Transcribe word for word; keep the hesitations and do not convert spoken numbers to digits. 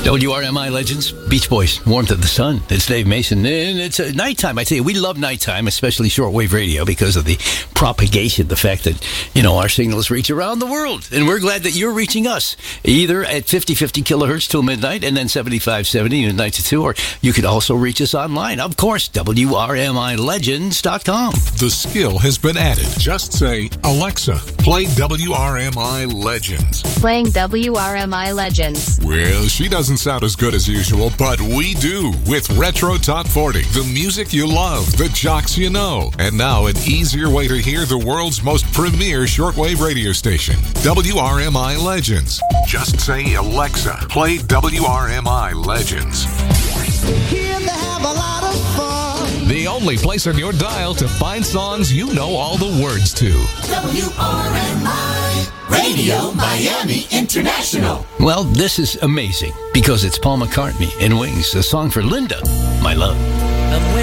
W R M I Legends, Beach Boys, Warmth of the Sun. It's Dave Mason. And it's uh, nighttime. I tell you, we love nighttime, especially shortwave radio, because of the propagation, the fact that, you know, our signals reach around the world. And we're glad that you're reaching us, either at fifty fifty kilohertz till midnight and then seventy-five seventy midnight to two, or you could also reach us online. Of course, W R M I legends dot com. The skill has been added. Just say, Alexa, play W R M I Legends. Playing W R M I Legends. Well, she doesn't sound as good as usual, but we do with Retro Top forty. The music you love, the jocks you know. And now an easier way to hear the world's most premier shortwave radio station, W R M I Legends. Just say, Alexa, play W R M I Legends. Here they have a lot of fun. The only place on your dial to find songs you know all the words to. W R M I Radio Miami International. Well, this is amazing because it's Paul McCartney in Wings, a song for Linda, my love.